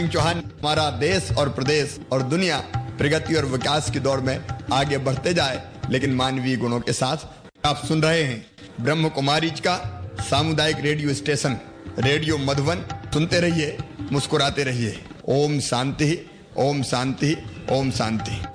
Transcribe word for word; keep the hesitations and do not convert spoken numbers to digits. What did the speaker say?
चौहान, हमारा देश और प्रदेश और दुनिया प्रगति और विकास की दौड़ में आगे बढ़ते जाए, लेकिन मानवीय गुणों के साथ। आप सुन रहे हैं ब्रह्म कुमारी का सामुदायिक रेडियो स्टेशन रेडियो मधुबन। सुनते रहिए, मुस्कुराते रहिए। ओम शांति, ओम शांति, ओम शांति।